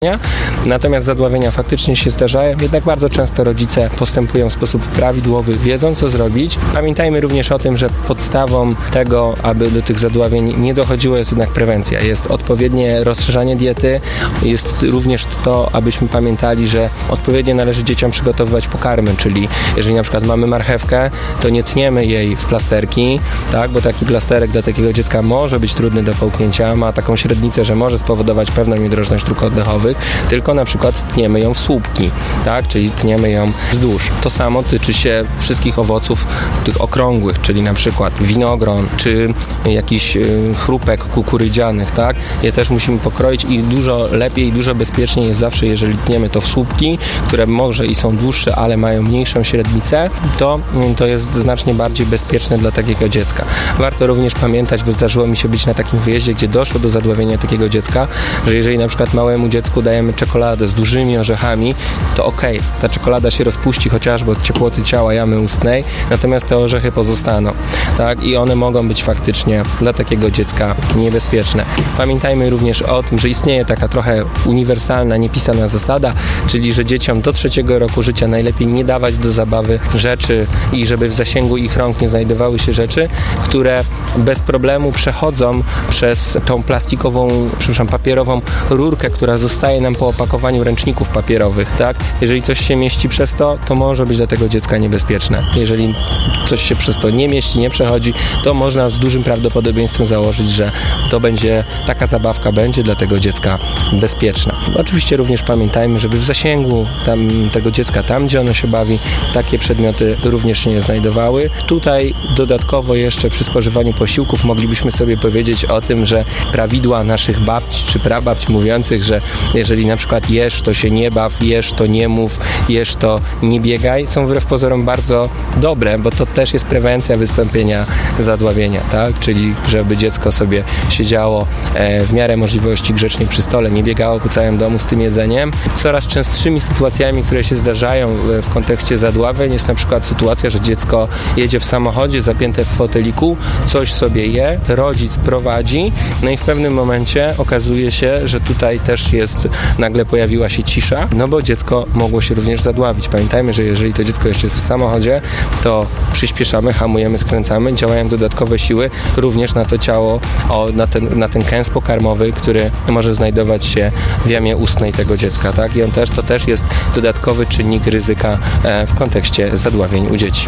Natomiast zadławienia faktycznie się zdarzają, jednak bardzo często rodzice postępują w sposób prawidłowy, wiedzą co zrobić. Pamiętajmy również o tym, że podstawą tego, aby do tych zadławień nie dochodziło, jest jednak prewencja. Jest odpowiednie rozszerzanie diety, jest również to, abyśmy pamiętali, że odpowiednio należy dzieciom przygotowywać pokarmy, czyli jeżeli na przykład mamy marchewkę, to nie tniemy jej w plasterki, tak, bo taki plasterek dla takiego dziecka może być trudny do połknięcia, ma taką średnicę, że może spowodować pewną niedrożność dróg oddechowych, tylko na przykład tniemy ją w słupki, tak, czyli tniemy ją wzdłuż. To samo tyczy się wszystkich owoców tych okrągłych, czyli na przykład winogron, czy jakiś chrupek kukurydzianych, tak, je też musimy pokroić i dużo lepiej i dużo bezpieczniej jest zawsze, jeżeli tniemy to w słupki, które może i są dłuższe, ale mają mniejszą średnicę, to jest znacznie bardziej bezpieczne dla takiego dziecka. Warto również pamiętać, bo zdarzyło mi się być na takim wyjeździe, gdzie doszło do zadławienia takiego dziecka, że jeżeli na przykład małemu dziecku dajemy czekoladę z dużymi orzechami, to okej, ta czekolada się rozpuści chociażby od ciepłoty ciała jamy ustnej, natomiast te orzechy pozostaną, tak, i one mogą być faktycznie dla takiego dziecka niebezpieczne. Pamiętajmy również o tym, że istnieje taka trochę uniwersalna, niepisana zasada, czyli że dzieciom do 3 roku życia najlepiej nie dawać do zabawy rzeczy i żeby w zasięgu ich rąk nie znajdowały się rzeczy, które bez problemu przechodzą przez tą papierową rurkę, która zostaje nam po opakowaniu ręczników papierowych, tak? Jeżeli coś się mieści przez to może być dla tego dziecka niebezpieczne. Jeżeli coś się przez to nie mieści, nie przechodzi, to można z dużym prawdopodobieństwem założyć, że taka zabawka będzie dla tego dziecka bezpieczna. Oczywiście również pamiętajmy, żeby w zasięgu tego dziecka, tam gdzie ono się bawi, takie przedmioty również się nie znajdowały. Tutaj dodatkowo jeszcze przy spożywaniu posiłków moglibyśmy sobie powiedzieć o tym, że prawidła naszych babci czy prababci mówiących, że jeżeli na przykład jesz, to się nie baw, jesz, to nie mów, jesz, to nie biegaj, są wbrew pozorom bardzo dobre, bo to też jest prewencja wystąpienia zadławienia, tak? Czyli żeby dziecko sobie siedziało w miarę możliwości grzecznie przy stole, nie biegało po całym domu z tym jedzeniem. Coraz częstszymi sytuacjami, które się zdarzają w kontekście zadławień, jest na przykład sytuacja, że dziecko jedzie w samochodzie zapięte w foteliku, coś sobie je, rodzic prowadzi, no i w pewnym momencie okazuje się, że tutaj też nagle pojawiła się cisza, no bo dziecko mogło się również zadławić. Pamiętajmy, że jeżeli to dziecko jeszcze jest w samochodzie, przyspieszamy, hamujemy, skręcamy, działają dodatkowe siły również na to ciało, na ten kęs pokarmowy, który może znajdować się w jamie ustnej tego dziecka, tak? I to też jest dodatkowy czynnik ryzyka w kontekście zadławień u dzieci.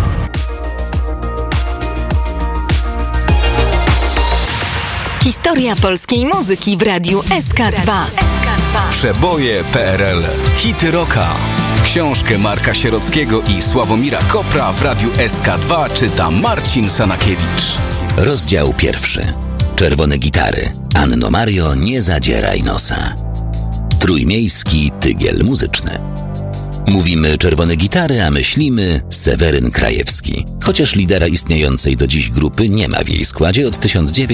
Historia polskiej muzyki w radiu SK2. Przeboje PRL. Hity rocka. Książkę Marka Sierockiego i Sławomira Kopra w radiu SK2 czyta Marcin Sanakiewicz. Rozdział 1. Czerwone gitary. Anno Mario, nie zadzieraj nosa. Trójmiejski tygiel muzyczny. Mówimy czerwone gitary, a myślimy Seweryn Krajewski. Chociaż lidera istniejącej do dziś grupy nie ma w jej składzie od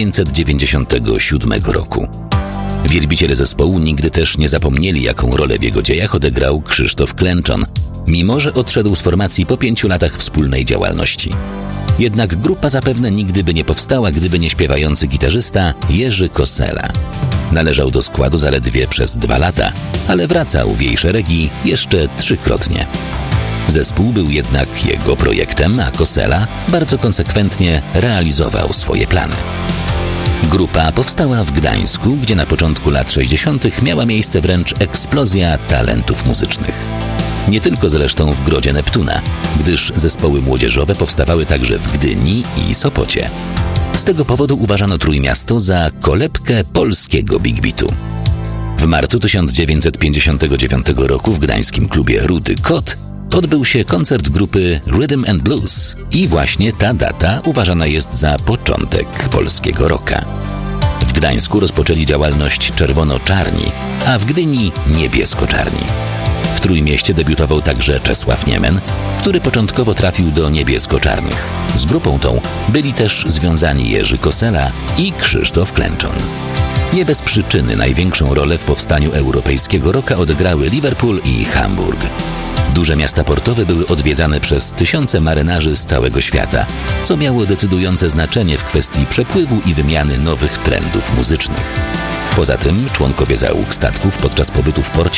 1997 roku. Wielbiciele zespołu nigdy też nie zapomnieli, jaką rolę w jego dziejach odegrał Krzysztof Klęczon, mimo że odszedł z formacji po 5 latach wspólnej działalności. Jednak grupa zapewne nigdy by nie powstała, gdyby nie śpiewający gitarzysta Jerzy Kosela. Należał do składu zaledwie przez 2 lata, ale wracał w jej szeregi jeszcze 3-krotnie. Zespół był jednak jego projektem, a Kosela bardzo konsekwentnie realizował swoje plany. Grupa powstała w Gdańsku, gdzie na początku lat 60. miała miejsce wręcz eksplozja talentów muzycznych. Nie tylko zresztą w Grodzie Neptuna, gdyż zespoły młodzieżowe powstawały także w Gdyni i Sopocie. Z tego powodu uważano Trójmiasto za kolebkę polskiego big beatu. W marcu 1959 roku w gdańskim klubie Rudy Kot odbył się koncert grupy Rhythm and Blues i właśnie ta data uważana jest za początek polskiego rocka. W Gdańsku rozpoczęli działalność czerwono-czarni, a w Gdyni niebiesko-czarni. W Trójmieście debiutował także Czesław Niemen, który początkowo trafił do niebiesko-czarnych. Z grupą tą byli też związani Jerzy Kosela i Krzysztof Klęczon. Nie bez przyczyny największą rolę w powstaniu europejskiego rocka odegrały Liverpool i Hamburg. Duże miasta portowe były odwiedzane przez tysiące marynarzy z całego świata, co miało decydujące znaczenie w kwestii przepływu i wymiany nowych trendów muzycznych. Poza tym członkowie załóg statków podczas pobytu w porcie